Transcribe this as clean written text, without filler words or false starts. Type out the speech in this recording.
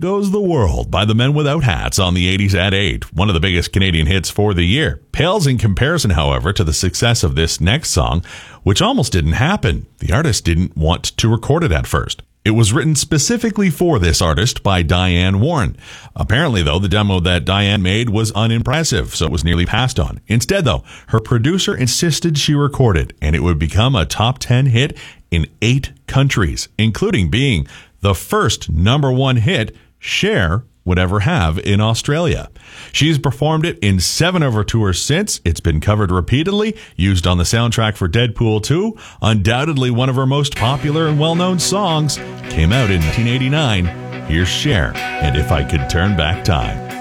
Goes the World by the Men Without Hats on the 80s at 8, one of the biggest Canadian hits for the year. Pales in comparison, however, to the success of this next song, which almost didn't happen. The artist didn't want to record it at first. It was written specifically for this artist by Diane Warren. Apparently, though, the demo that Diane made was unimpressive, so it was nearly passed on. Instead, though, her producer insisted she record it, and it would become a top 10 hit in 8 countries, including being the first #1 hit Cher would ever have in Australia. She's performed it in 7 of her tours since. It's been covered repeatedly, used on the soundtrack for Deadpool 2. Undoubtedly one of her most popular and well-known songs. Came out in 1989. Here's Cher, and If I Could Turn Back Time.